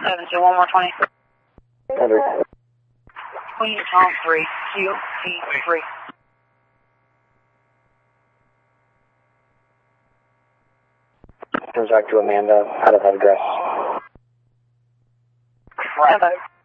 7, so 1 more 20. Under. Queen Tom 3, COT 3. Comes back to Amanda out of that address. Bravo.